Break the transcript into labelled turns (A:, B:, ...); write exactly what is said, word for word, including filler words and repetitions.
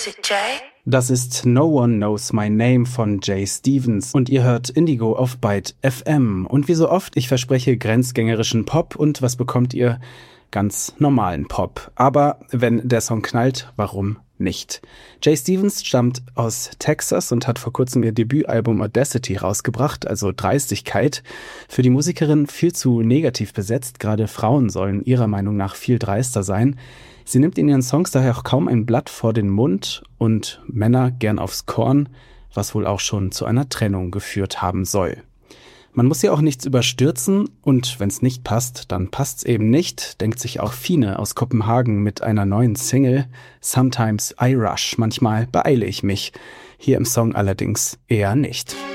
A: Das ist No One Knows My Name von Jay Stevens und ihr hört Indigo auf Byte F M. Und wie so oft, ich verspreche grenzgängerischen Pop und was bekommt ihr? Ganz normalen Pop. Aber wenn der Song knallt, warum nicht? Jay Stevens stammt aus Texas und hat vor kurzem ihr Debütalbum Audacity rausgebracht, also Dreistigkeit. Für die Musikerin viel zu negativ besetzt, gerade Frauen sollen ihrer Meinung nach viel dreister sein. Sie nimmt in ihren Songs daher auch kaum ein Blatt vor den Mund und Männer gern aufs Korn, was wohl auch schon zu einer Trennung geführt haben soll. Man muss ja auch nichts überstürzen und wenn es nicht passt, dann passt's eben nicht, denkt sich auch Fine aus Kopenhagen mit einer neuen Single. Sometimes I rush, manchmal beeile ich mich. Hier im Song allerdings eher nicht.